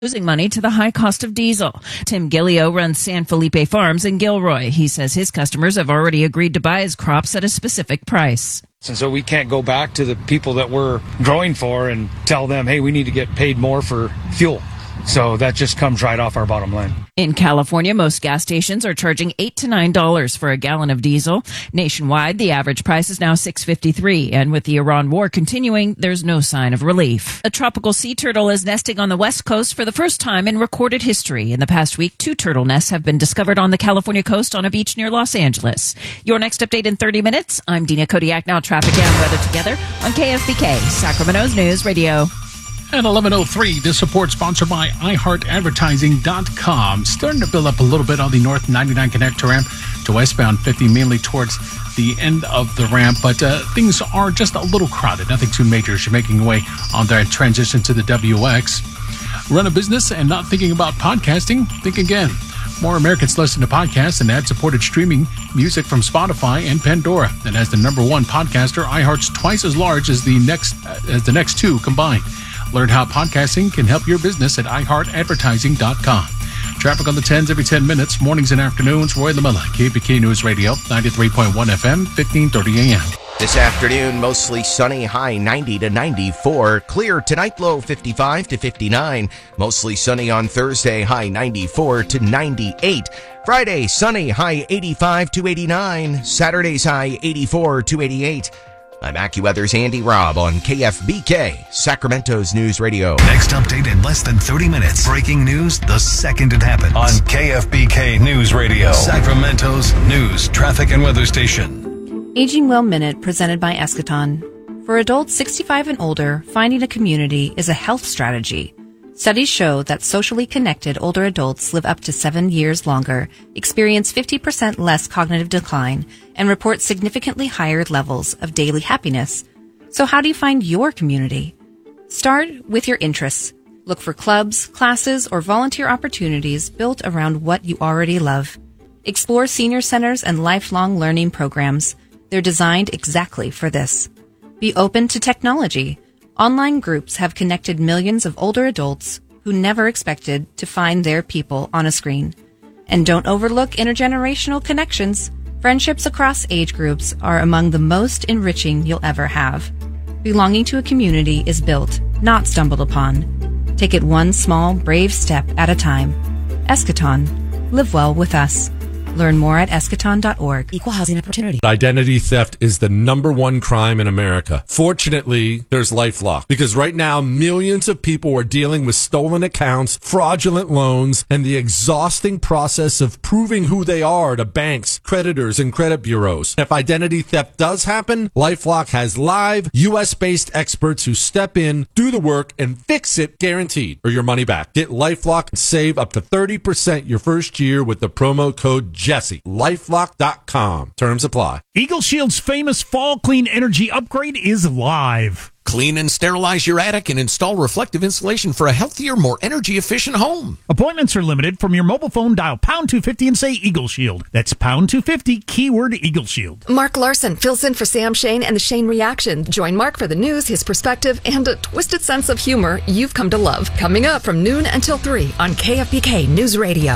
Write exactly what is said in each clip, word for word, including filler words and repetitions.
losing money to the high cost of diesel. Tim Gillio runs San Felipe Farms in Gilroy. He says his customers have already agreed to buy his crops at a specific price. And so we can't go back to the people that we're growing for and tell them, hey, we need to get paid more for fuel. So that just comes right off our bottom line. In California, most gas stations are charging eight to nine dollars for a gallon of diesel. Nationwide, the average price is now six fifty-three, and with the Iran war continuing, there's no sign of relief. A tropical sea turtle is nesting on the west coast for the first time in recorded history. In the past week, two turtle nests have been discovered on the California coast on a beach near Los Angeles. Your next update in thirty minutes. I'm Dina Kodiak. Now traffic and weather together on K F B K, Sacramento's News Radio. At eleven oh three, this report sponsored by i heart advertising dot com. Starting to build up a little bit on the North ninety-nine connector ramp to westbound fifty, mainly towards the end of the ramp. But uh, things are just a little crowded. Nothing too major as you're making your way on that transition to the W X. Run a business and not thinking about podcasting? Think again. More Americans listen to podcasts and ad-supported streaming music from Spotify and Pandora. And as the number one podcaster, iHeart's twice as large as the next uh, as the next two combined. Learn how podcasting can help your business at i heart advertising dot com. Traffic on the tens every ten minutes, mornings and afternoons. Roy Lamella, K F B K News Radio, ninety-three point one F M, fifteen thirty A M. This afternoon, mostly sunny, high ninety to ninety-four. Clear tonight, low fifty-five to fifty-nine. Mostly sunny on Thursday, high ninety-four to ninety-eight. Friday, sunny, high eighty-five to eighty-nine. Saturday's high eighty-four to eighty-eight. I'm AccuWeather's Andy Robb on K F B K, Sacramento's News Radio. Next update in less than thirty minutes. Breaking news the second it happens. On K F B K News Radio, Sacramento's news, traffic, and weather station. Aging Well Minute presented by Eschaton. For adults sixty-five and older, finding a community is a health strategy. Studies show that socially connected older adults live up to seven years longer, experience fifty percent less cognitive decline, and report significantly higher levels of daily happiness. So how do you find your community? Start with your interests. Look for clubs, classes, or volunteer opportunities built around what you already love. Explore senior centers and lifelong learning programs. They're designed exactly for this. Be open to technology. Online groups have connected millions of older adults who never expected to find their people on a screen. And don't overlook intergenerational connections. Friendships across age groups are among the most enriching you'll ever have. Belonging to a community is built, not stumbled upon. Take it one small, brave step at a time. Eschaton. Live well with us. Learn more at eschaton dot org. Equal housing opportunity. Identity theft is the number one crime in America. Fortunately, there's LifeLock, because right now millions of people are dealing with stolen accounts, fraudulent loans, and the exhausting process of proving who they are to banks, creditors, and credit bureaus. If identity theft does happen, LifeLock has live U S-based experts who step in, do the work, and fix it, guaranteed, or your money back. Get LifeLock and save up to thirty percent your first year with the promo code Jesse. LifeLock dot com. Terms apply. Eagle Shield's famous Fall Clean Energy upgrade is live. Clean and sterilize your attic and install reflective insulation for a healthier, more energy-efficient home. Appointments are limited. From your mobile phone, dial pound two fifty and say Eagle Shield. That's pound two fifty, keyword Eagle Shield. Mark Larson fills in for Sam Shane and the Shane Reaction. Join Mark for the news, his perspective, and a twisted sense of humor you've come to love. Coming up from noon until three on K F B K News Radio.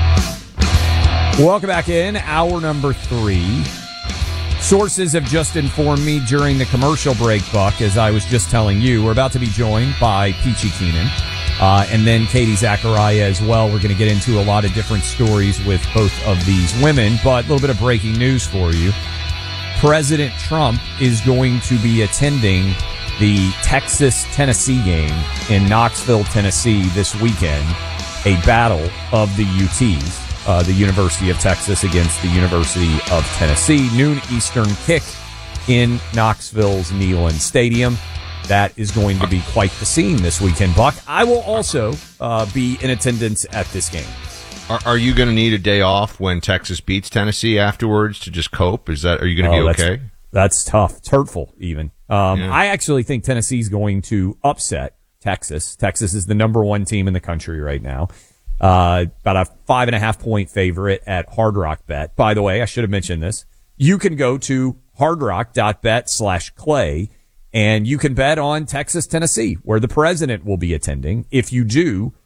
Welcome back in, hour number three. Sources have just informed me during the commercial break, Buck, as I was just telling you, we're about to be joined by Peachy Keenan uh, and then Katie Zachariah as well. We're going to get into a lot of different stories with both of these women, but a little bit of breaking news for you. President Trump is going to be attending the Texas-Tennessee game in Knoxville, Tennessee this weekend, a battle of the U Ts. Uh, the University of Texas against the University of Tennessee. Noon Eastern kick in Knoxville's Neyland Stadium. That is going to be quite the scene this weekend, Buck. I will also uh, be in attendance at this game. Are, are you going to need a day off when Texas beats Tennessee afterwards to just cope? Is that? Are you going to oh, be that's, okay? That's tough. It's hurtful, even. Um, yeah. I actually think Tennessee's going to upset Texas. Texas is the number one team in the country right now. Uh, about a five and a half point favorite at Hard Rock Bet. By the way, I should have mentioned this. You can go to hardrock.bet slash clay and you can bet on Texas, Tennessee, where the president will be attending. If you do,